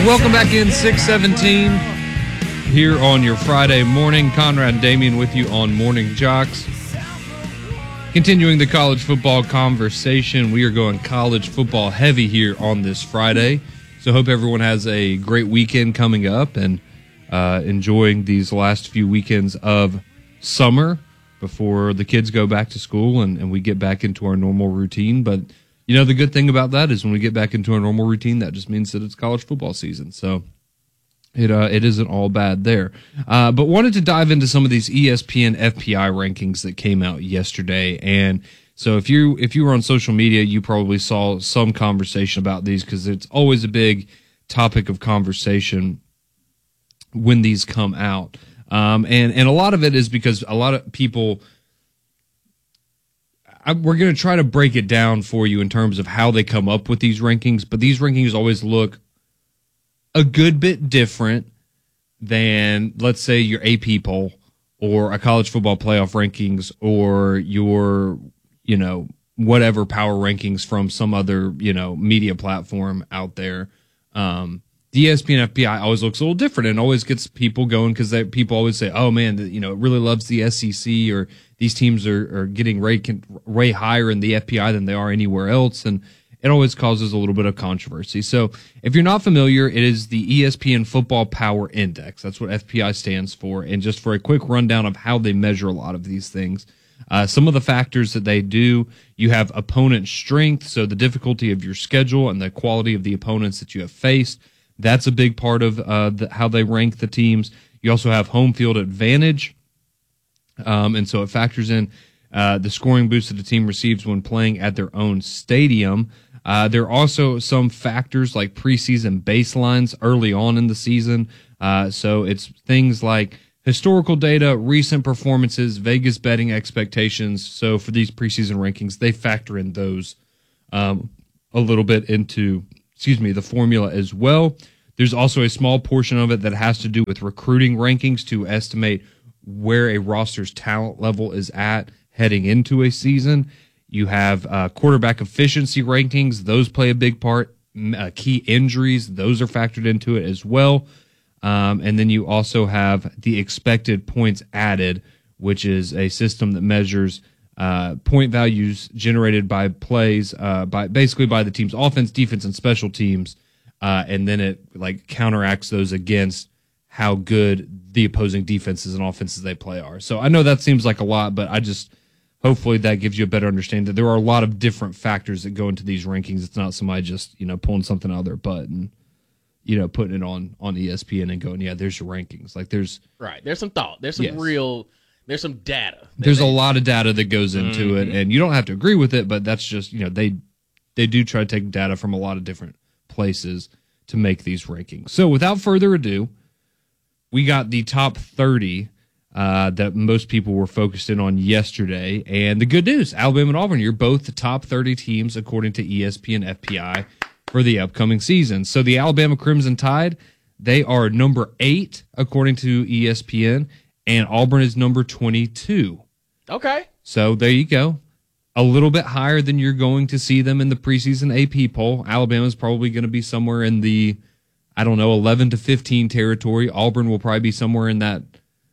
Welcome back in 617 here on your Friday morning. Conrad and Damien with you on Morning Jocks. Continuing the college football conversation, we are going college football heavy here on this Friday. So hope everyone has a great weekend coming up and enjoying these last few weekends of summer before the kids go back to school and we get back into our normal routine. But you know, the good thing about that is when we get back into our normal routine, that just means that it's college football season. So it isn't all bad there. But wanted to dive into some of these ESPN FPI rankings that came out yesterday. And so if you were on social media, you probably saw some conversation about these because it's always a big topic of conversation when these come out. And a lot of it is because a lot of people... We're going to try to break it down for you in terms of how they come up with these rankings, but these rankings always look a good bit different than, let's say, your AP poll or a college football playoff rankings or your, whatever power rankings from some other, media platform out there. The ESPN FPI always looks a little different and always gets people going because people always say, oh, man, it really loves the SEC or these teams are getting way higher in the FPI than they are anywhere else, and it always causes a little bit of controversy. So if you're not familiar, it is the ESPN Football Power Index. That's what FPI stands for. And just for a quick rundown of how they measure a lot of these things, some of the factors that they do, you have opponent strength, so the difficulty of your schedule and the quality of the opponents that you have faced. That's a big part of how they rank the teams. You also have home field advantage. And so it factors in the scoring boost that the team receives when playing at their own stadium. There are also some factors like preseason baselines early on in the season. So it's things like historical data, recent performances, Vegas betting expectations. So for these preseason rankings, they factor in those a little bit into, the formula as well. There's also a small portion of it that has to do with recruiting rankings to estimate where a roster's talent level is at heading into a season. You have quarterback efficiency rankings. Those play a big part. Key injuries, those are factored into it as well. And then you also have the expected points added, which is a system that measures point values generated by plays, by the team's offense, defense, and special teams. And then it counteracts those against how good the opposing defenses and offenses they play are. So I know that seems like a lot, but hopefully that gives you a better understanding that there are a lot of different factors that go into these rankings. It's not somebody just, pulling something out of their butt and, putting it on ESPN and going, yeah, there's your rankings. There's some thought. There's some there's some data. There's a lot of data that goes into it, and you don't have to agree with it, but that's just, they do try to take data from a lot of different places to make these rankings. So without further ado, we got the top 30 that most people were focused in on yesterday. And the good news, Alabama and Auburn, you're both the top 30 teams according to ESPN FPI for the upcoming season. So the Alabama Crimson Tide, they are number 8 according to ESPN, and Auburn is number 22. Okay. So there you go. A little bit higher than you're going to see them in the preseason AP poll. Alabama's probably going to be somewhere in the 11 to 15 territory. Auburn will probably be somewhere in that,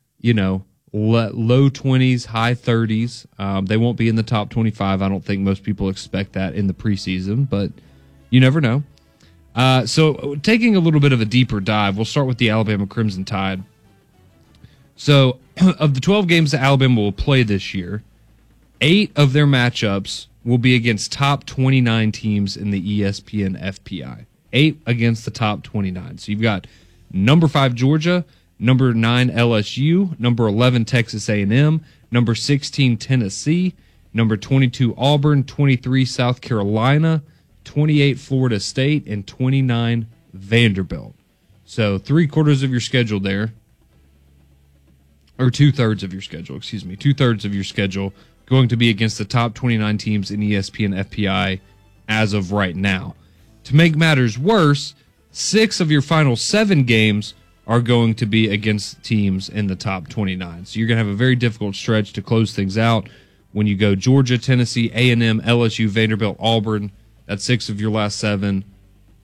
low 20s, high 30s. They won't be in the top 25. I don't think most people expect that in the preseason, but you never know. So taking a little bit of a deeper dive, we'll start with the Alabama Crimson Tide. So of the 12 games that Alabama will play this year, 8 of their matchups will be against top 29 teams in the ESPN FPI. 8 against the top 29. So you've got number 5 Georgia, number 9 LSU, number 11 Texas A&M, number 16 Tennessee, number 22 Auburn, 23 South Carolina, 28 Florida State, and 29 Vanderbilt. So 3/4 of your schedule there, or 2/3 of your schedule, 2/3 of your schedule going to be against the top 29 teams in ESPN FPI as of right now. To make matters worse, 6 of your final 7 games are going to be against teams in the top 29. So you're going to have a very difficult stretch to close things out when you go Georgia, Tennessee, A&M, LSU, Vanderbilt, Auburn. That's 6 of your last 7.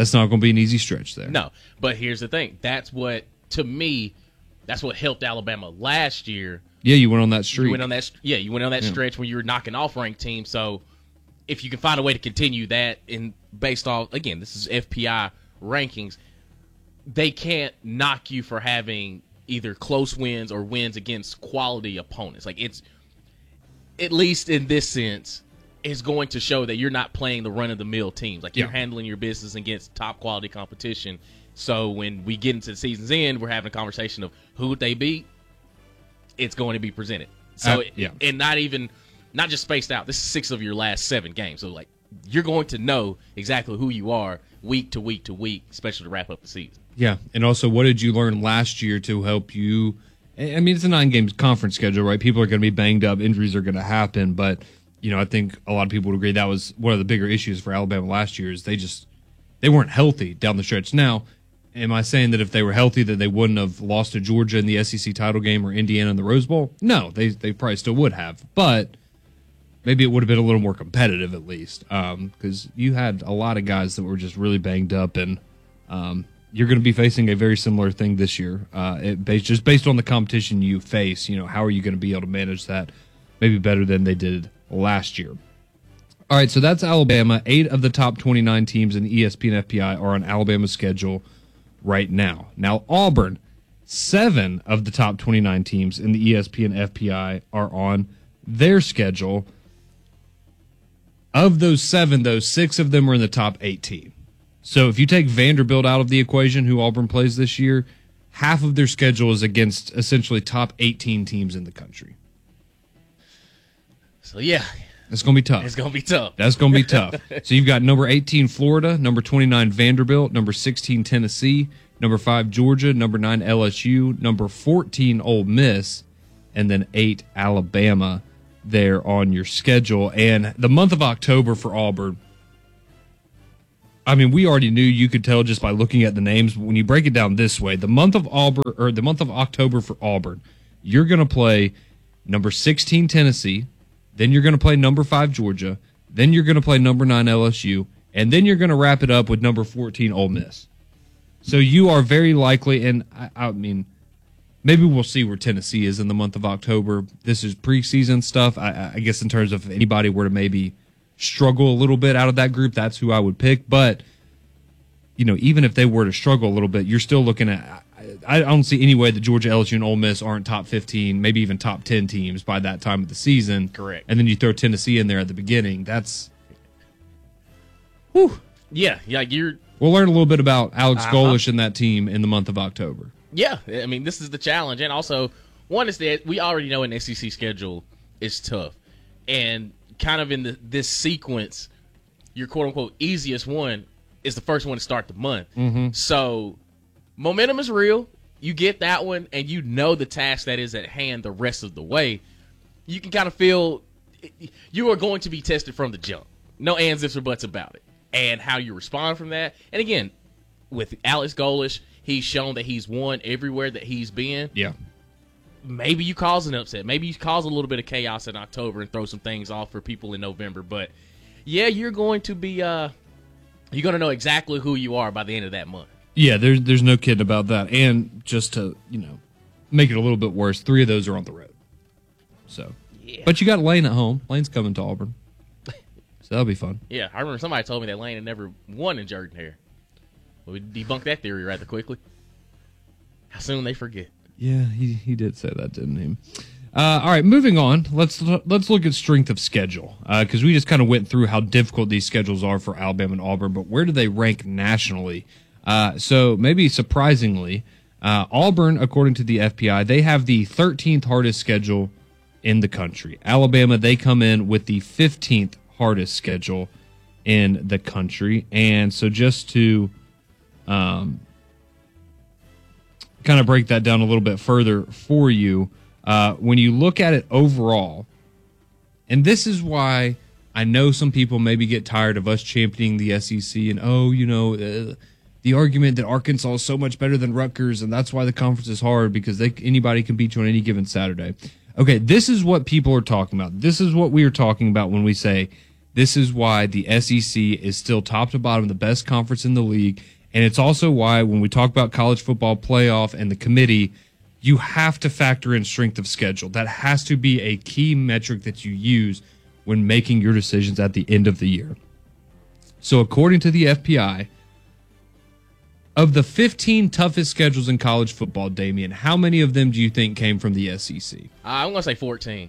That's not going to be an easy stretch there. No, but here's the thing. To me, that's what helped Alabama last year. Yeah, you went on that streak. You went on that stretch when you were knocking off ranked teams. So if you can find a way to continue that, based off, again, this is FPI rankings, they can't knock you for having either close wins or wins against quality opponents. Like, it's, at least in this sense, is going to show that you're not playing the run-of-the-mill teams. Like, you're handling your business against top-quality competition. So when we get into the season's end, we're having a conversation of who would they beat. It's going to be presented. So, and not just spaced out. This is 6 of your last 7 games. So, like, you're going to know exactly who you are week to week to week, especially to wrap up the season. Yeah, and also, what did you learn last year to help you? I mean, it's a 9-game conference schedule, right? People are going to be banged up. Injuries are going to happen, but I think a lot of people would agree that was one of the bigger issues for Alabama last year is they weren't healthy down the stretch. Now, am I saying that if they were healthy that they wouldn't have lost to Georgia in the SEC title game or Indiana in the Rose Bowl? No, they probably still would have, but maybe it would have been a little more competitive at least because you had a lot of guys that were just really banged up, and you're going to be facing a very similar thing this year. Just based on the competition you face, how are you going to be able to manage that maybe better than they did last year? All right, so that's Alabama. 8 of the top 29 teams in the ESPN FPI are on Alabama's schedule right now. Now, Auburn, 7 of the top 29 teams in the ESPN FPI are on their schedule. Of those 7, though, 6 of them are in the top 18. So if you take Vanderbilt out of the equation, who Auburn plays this year, half of their schedule is against essentially top 18 teams in the country. So, yeah. It's going to be tough. It's going to be tough. That's going to be tough. So you've got number 18, Florida, number 29, Vanderbilt, number 16, Tennessee, number 5, Georgia, number 9, LSU, number 14, Ole Miss, and then 8, Alabama there on your schedule. And the month of October for Auburn, I mean, we already knew, you could tell just by looking at the names, but when you break it down this way, the month of October for Auburn, you're going to play number 16, Tennessee, then you're going to play number 5, Georgia. Then you're going to play number 9, LSU. And then you're going to wrap it up with number 14, Ole Miss. So you are very likely, and I mean, maybe we'll see where Tennessee is in the month of October. This is preseason stuff. I guess in terms of if anybody were to maybe struggle a little bit out of that group, that's who I would pick. But, even if they were to struggle a little bit, you're still looking at, I don't see any way that Georgia, LSU, and Ole Miss aren't top 15, maybe even top 10 teams by that time of the season. Correct. And then you throw Tennessee in there at the beginning. That's, whew. Yeah. We'll learn a little bit about Alex Golesh and that team in the month of October. Yeah, I mean, this is the challenge. And also, one is that we already know an SEC schedule is tough. And kind of in this sequence, your quote-unquote easiest one is the first one to start the month. Mm-hmm. So momentum is real. You get that one, and you know the task that is at hand the rest of the way. You can kind of feel you are going to be tested from the jump. No ands, ifs, or buts about it. And how you respond from that. And again, with Alex Golesh, he's shown that he's won everywhere that he's been. Yeah. Maybe you cause an upset. Maybe you cause a little bit of chaos in October and throw some things off for people in November. But, yeah, you're going to be you're going to know exactly who you are by the end of that month. Yeah, there's no kidding about that. And just to, make it a little bit worse, 3 of those are on the road. So, yeah. But you got Lane at home. Lane's coming to Auburn. So that'll be fun. Yeah, I remember somebody told me that Lane had never won in Jordan-Hare. Well, we debunked that theory rather quickly. How soon they forget. Yeah, he did say that, didn't he? All right, moving on. Let's look at strength of schedule because we just kind of went through how difficult these schedules are for Alabama and Auburn, but where do they rank nationally? So maybe surprisingly, Auburn, according to the FPI, they have the 13th hardest schedule in the country. Alabama, they come in with the 15th hardest schedule in the country. And so just to kind of break that down a little bit further for you, when you look at it overall, and this is why I know some people maybe get tired of us championing the SEC and, the argument that Arkansas is so much better than Rutgers, and that's why the conference is hard because anybody can beat you on any given Saturday. Okay, this is what people are talking about. This is what we are talking about when we say This is why the SEC is still top to bottom the best conference in the league. And it's also why when we talk about college football playoff and the committee, you have to factor in strength of schedule. That has to be a key metric that you use when making your decisions at the end of the year. So according to the FPI, of the 15 toughest schedules in college football, Damian, how many of them do you think came from the SEC? I'm going to say 14.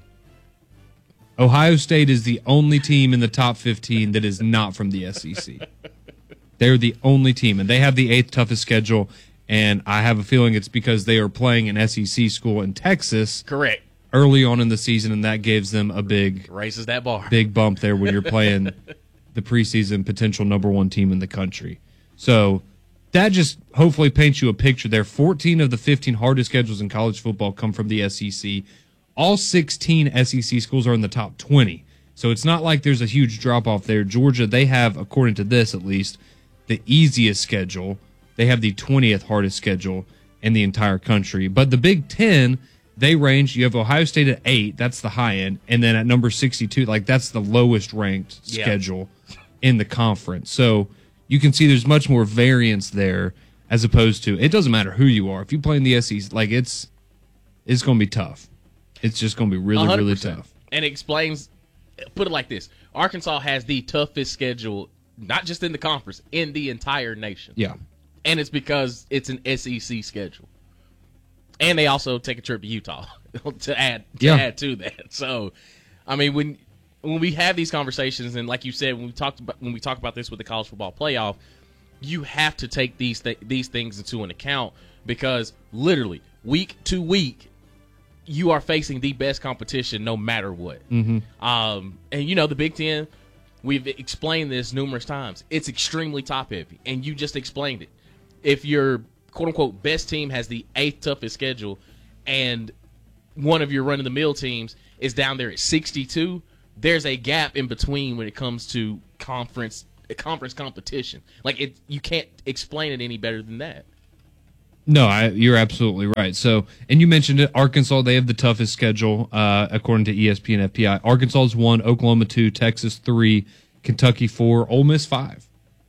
Ohio State is the only team in the top 15 that is not from the SEC. They're the only team, and they have the 8th toughest schedule, and I have a feeling it's because they are playing an SEC school in Texas. Correct. Early on in the season, and that gives them a raises that bar. Big bump there when you're playing the preseason potential number 1 team in the country. So that just hopefully paints you a picture there. 14 of the 15 hardest schedules in college football come from the SEC. All 16 SEC schools are in the top 20. So it's not like there's a huge drop-off there. Georgia, they have, according to this at least, the easiest schedule. They have the 20th hardest schedule in the entire country. But the Big Ten, they range. You have Ohio State at 8. That's the high end. And then at number 62, like that's the lowest ranked schedule in the conference. So you can see there's much more variance there as opposed to, it doesn't matter who you are. If you play in the SEC, like it's going to be tough. It's just going to be really, 100%. Really tough. And it explains, put it like this. Arkansas has the toughest schedule, not just in the conference, in the entire nation. Yeah. And it's because it's an SEC schedule. And they also take a trip to Utah to add to that. So, I mean, when we have these conversations, and like you said, when we talk about this with the college football playoff, you have to take these things into an account because literally week to week, you are facing the best competition no matter what. Mm-hmm. And you know the Big Ten, we've explained this numerous times. It's extremely top heavy, and you just explained it. If your quote-unquote best team has the 8th toughest schedule and one of your run-of-the-mill teams is down there at 62, there's a gap in between when it comes to conference competition. Like, you can't explain it any better than that. No, you're absolutely right. So, and you mentioned it, Arkansas, they have the toughest schedule according to ESPN FPI. Arkansas is 1, Oklahoma 2, Texas 3, Kentucky 4, Ole Miss 5.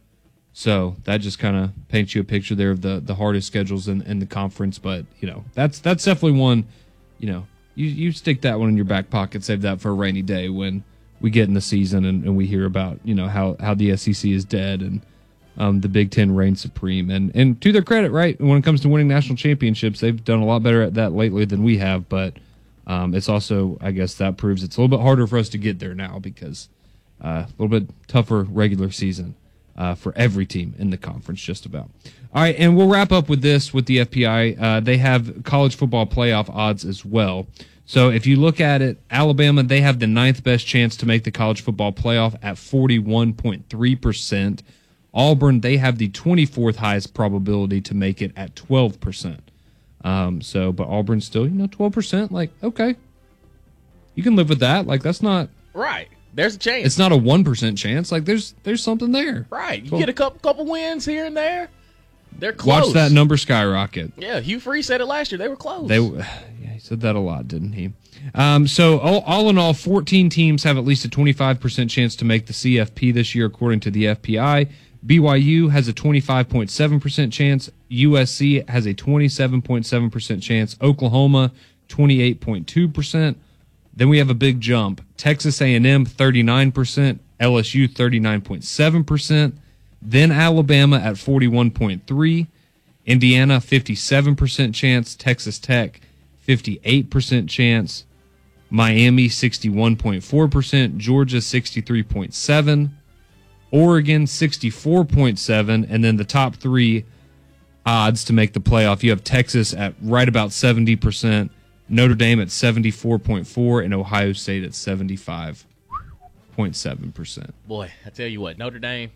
So that just kind of paints you a picture there of the hardest schedules in the conference. But, you know, that's definitely one, you know, you stick that one in your back pocket, save that for a rainy day when we get in the season and we hear about, you know, how the SEC is dead and the Big Ten reigns supreme. And to their credit, right, when it comes to winning national championships, they've done a lot better at that lately than we have. But it's also, I guess that proves it's a little bit harder for us to get there now because a little bit tougher regular season. For every team in the conference, just about. All right, and we'll wrap up with this with the FPI. They have college football playoff odds as well. So if you look at it, Alabama, they have the 9th best chance to make the college football playoff at 41.3%. Auburn, they have the 24th highest probability to make it at 12%. But Auburn still, 12%, like, okay. You can live with that. Like, that's not... Right. There's a chance. It's not a 1% chance. Like there's something there. Right. You get a couple wins here and there. They're close. Watch that number skyrocket. Yeah, Hugh Freeze said it last year. They were close. He said that a lot, didn't he? So all in all, 14 teams have at least a 25% chance to make the CFP this year, according to the FPI. BYU has a 25.7% chance. USC has a 27.7% chance. Oklahoma, 28.2%. Then we have a big jump. Texas A&M, 39%. LSU, 39.7%. Then Alabama at 41.3%. Indiana, 57% chance. Texas Tech, 58% chance. Miami, 61.4%. Georgia, 63.7%. Oregon, 64.7%. And then the top 3 odds to make the playoff. You have Texas at right about 70%. Notre Dame at 74.4% and Ohio State at 75.7%. Boy, I tell you what, Notre Dame.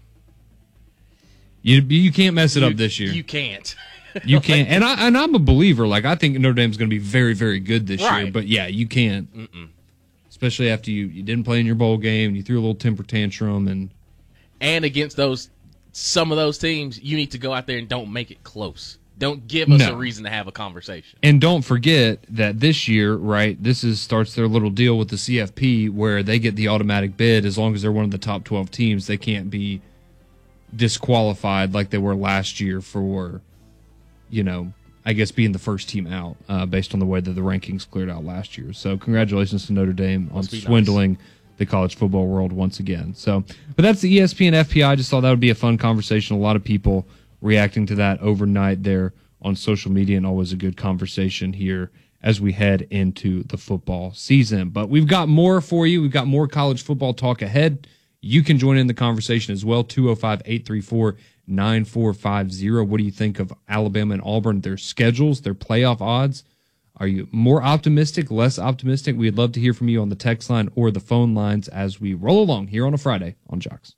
You can't mess it up this year. You can't. You can't. And I'm a believer. Like, I think Notre Dame's going to be very, very good this year. But, yeah, you can't. Mm-mm. Especially after you didn't play in your bowl game. You threw a little temper tantrum. And against some of those teams, you need to go out there and don't make it close. Don't give us a reason to have a conversation. And don't forget that this year, right, starts their little deal with the CFP where they get the automatic bid. As long as they're one of the top 12 teams, they can't be disqualified like they were last year for, I guess being the first team out based on the way that the rankings cleared out last year. So congratulations to Notre Dame on swindling the college football world once again. So, but that's the ESPN FPI. I just thought that would be a fun conversation. A lot of people reacting to that overnight there on social media, and always a good conversation here as we head into the football season. But we've got more for you. We've got more college football talk ahead. You can join in the conversation as well, 205-834-9450. What do you think of Alabama and Auburn, their schedules, their playoff odds? Are you more optimistic, less optimistic? We'd love to hear from you on the text line or the phone lines as we roll along here on a Friday on Jocks.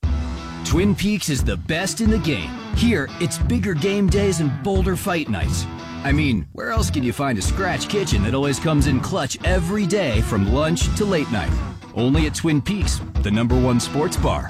Twin Peaks is the best in the game. Here, it's bigger game days and bolder fight nights. I mean, where else can you find a scratch kitchen that always comes in clutch every day from lunch to late night? Only at Twin Peaks, the #1 sports bar.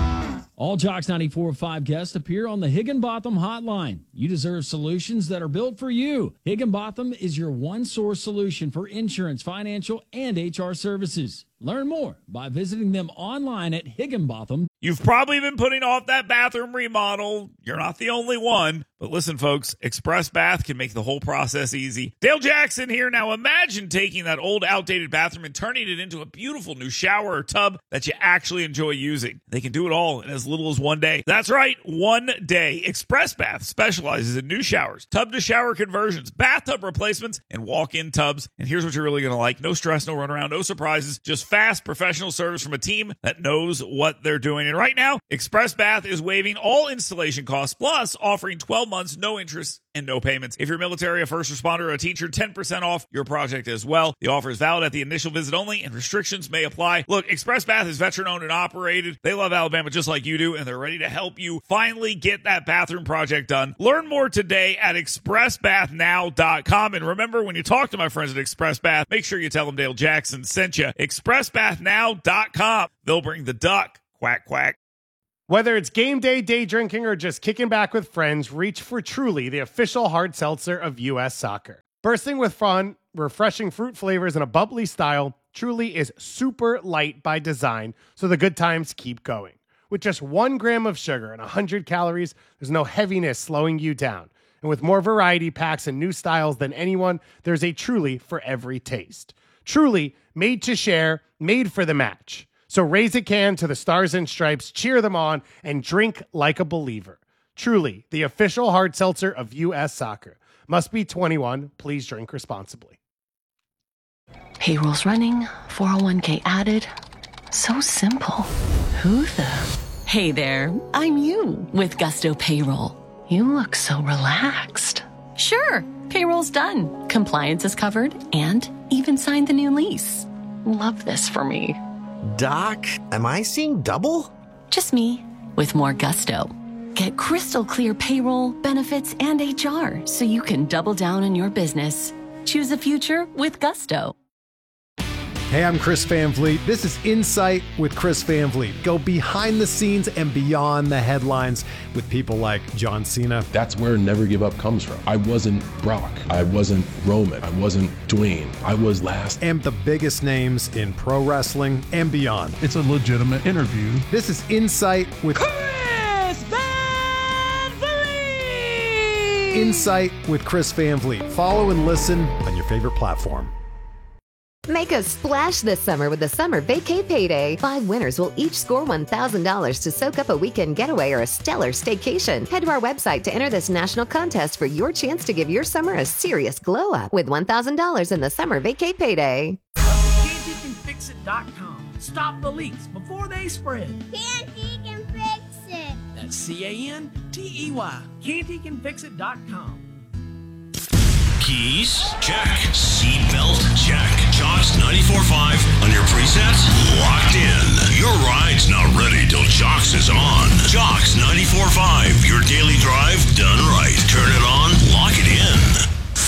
All Jocks 94.5 guests appear on the Higginbotham Hotline. You deserve solutions that are built for you. Higginbotham is your one-source solution for insurance, financial, and HR services. Learn more by visiting them online at Higginbotham. You've probably been putting off that bathroom remodel. You're not the only one. But listen, folks, Express Bath can make the whole process easy. Dale Jackson here. Now imagine taking that old, outdated bathroom and turning it into a beautiful new shower or tub that you actually enjoy using. They can do it all in as little as 1 day. That's right, 1 day. Express Bath specializes in new showers, tub-to-shower conversions, bathtub replacements, and walk-in tubs. And here's what you're really going to like. No stress, no runaround, no surprises, just fast professional service from a team that knows what they're doing. And right now, Express Bath is waiving all installation costs, plus offering 12 months, no interest, and no payments. If you're military, a first responder, or a teacher, 10% off your project as well. The offer is valid at the initial visit only, and restrictions may apply. Look, Express Bath is veteran-owned and operated. They love Alabama just like you do, and they're ready to help you finally get that bathroom project done. Learn more today at expressbathnow.com. And remember, when you talk to my friends at Express Bath, make sure you tell them Dale Jackson sent you. expressbathnow.com. They'll bring the duck. Quack, quack. Whether it's game day, day drinking, or just kicking back with friends, reach for Truly, the official hard seltzer of U.S. Soccer. Bursting with fun, refreshing fruit flavors, and a bubbly style, Truly is super light by design, so the good times keep going. With just 1 gram of sugar and 100 calories, there's no heaviness slowing you down. And with more variety packs and new styles than anyone, there's a Truly for every taste. Truly, made to share, made for the match. So raise a can to the Stars and Stripes, cheer them on, and drink like a believer. Truly, the official hard seltzer of U.S. Soccer. Must be 21. Please drink responsibly. Payroll's running, 401k added. So simple. Who the? Hey there, I'm you with Gusto Payroll. You look so relaxed. Sure, payroll's done. Compliance is covered and even signed the new lease. Love this for me. Doc, am I seeing double? Just me, with more gusto. Get crystal clear payroll, benefits, and HR so you can double down on your business. Choose a future with Gusto. Hey, I'm Chris Van Vliet. This is Insight with Chris Van Vliet. Go behind the scenes and beyond the headlines with people like John Cena. That's where Never Give Up comes from. I wasn't Brock. I wasn't Roman. I wasn't Dwayne. I was last. And the biggest names in pro wrestling and beyond. It's a legitimate interview. This is Insight with Chris Van Vliet. Insight with Chris Van Vliet. Follow and listen on your favorite platform. Make a splash this summer with the Summer Vacay Payday. 5 winners will each score $1,000 to soak up a weekend getaway or a stellar staycation. Head to our website to enter this national contest for your chance to give your summer a serious glow up with $1,000 in the Summer Vacay Payday. CantyCanFixIt.com. Stop the leaks before they spread. Canty can fix it. That's CANTEY. CantyCanFixIt.com. Keys? Check. Seatbelt? Check. Jocks 94.5 on your preset? Locked in. Your ride's not ready till Jocks is on. Jocks 94.5, your daily drive